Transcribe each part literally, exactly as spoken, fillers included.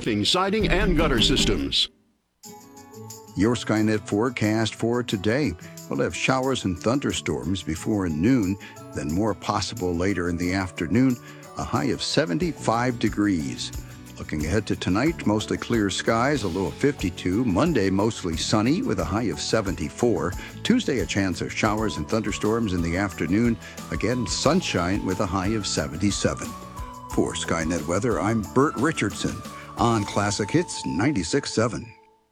roofing, siding, and gutter systems. Your Skynet forecast for today. We'll have showers and thunderstorms before noon, then more possible later in the afternoon, a high of seventy-five degrees. Looking ahead to tonight, mostly clear skies, a low of fifty-two. Monday, mostly sunny with a high of seventy-four. Tuesday, a chance of showers and thunderstorms in the afternoon. Again, sunshine with a high of seventy-seven. For Skynet Weather, I'm Bert Richardson on Classic Hits ninety-six point seven.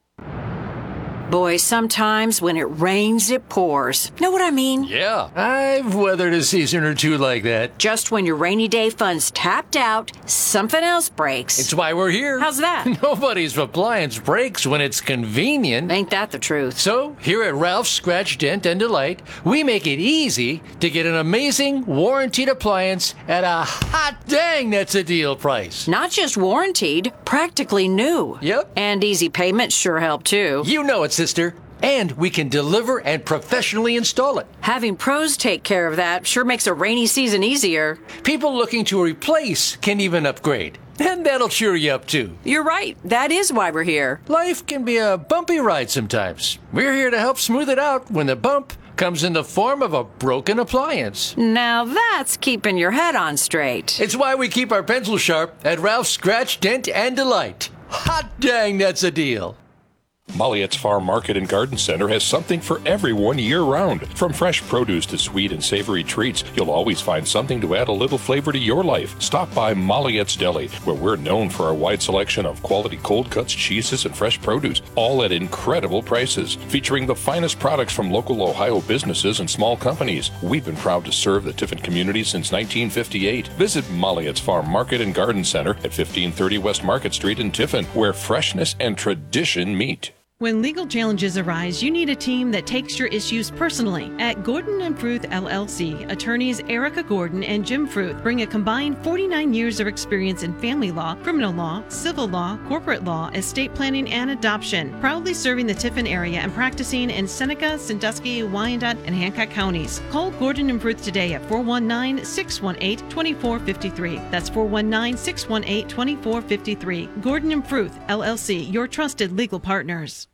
Boy, sometimes when it rains, it pours. Know what I mean? Yeah, I've weathered a season or two like that. Just when your rainy day fund's tapped out, something else breaks. It's why we're here. How's that? Nobody's appliance breaks when it's convenient. Ain't that the truth? So, here at Ralph's Scratch, Dent, and Delight, we make it easy to get an amazing warranted appliance at a hot dang that's a deal price. Not just warranted, practically new. Yep. And easy payments sure help too. You know it, sister. And we can deliver and professionally install it. Having pros take care of that sure makes a rainy season easier. People looking to replace can even upgrade. And that'll cheer you up too. You're right. That is why we're here. Life can be a bumpy ride sometimes. We're here to help smooth it out when the bump comes in the form of a broken appliance. Now that's keeping your head on straight. It's why we keep our pencils sharp at Ralph's Scratch, Dent, and Delight. Hot dang, that's a deal. Molliette's Farm Market and Garden Center has something for everyone year-round. From fresh produce to sweet and savory treats, you'll always find something to add a little flavor to your life. Stop by Molliette's Deli, where we're known for our wide selection of quality cold cuts, cheeses, and fresh produce, all at incredible prices. Featuring the finest products from local Ohio businesses and small companies. We've been proud to serve the Tiffin community since nineteen fifty-eight. Visit Molliette's Farm Market and Garden Center at fifteen thirty West Market Street in Tiffin, where freshness and tradition meet. When legal challenges arise, you need a team that takes your issues personally. At Gordon and Fruth L L C, attorneys Erica Gordon and Jim Fruth bring a combined forty-nine years of experience in family law, criminal law, civil law, corporate law, estate planning, and adoption. Proudly serving the Tiffin area and practicing in Seneca, Sandusky, Wyandotte, and Hancock counties. Call Gordon and Fruth today at four one nine, six one eight, two four five three. That's four one nine, six one eight, two four five three. Gordon and Fruth L L C, your trusted legal partners.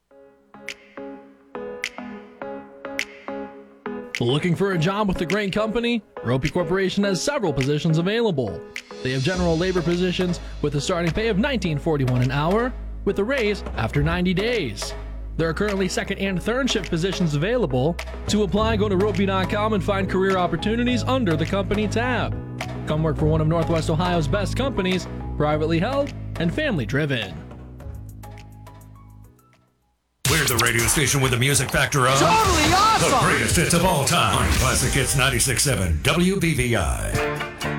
Looking for a job with a great company? Ropey Corporation has several positions available. They have general labor positions with a starting pay of nineteen forty-one an hour, with a raise after ninety days. There are currently second and third shift positions available. To apply, go to ropey dot com and find career opportunities under the company tab. Come work for one of Northwest Ohio's best companies, privately held and family driven. We're the radio station with the music factor of totally awesome. The greatest hits of all time on Classic Hits ninety-six point seven W B V I.